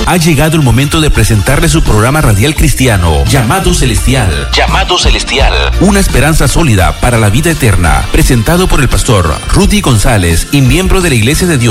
Ha llegado el momento de presentarle su programa radial cristiano, Llamado Celestial. Llamado Celestial. Una esperanza sólida para la vida eterna. Presentado por el pastor Rudy González y miembro de la Iglesia de Dios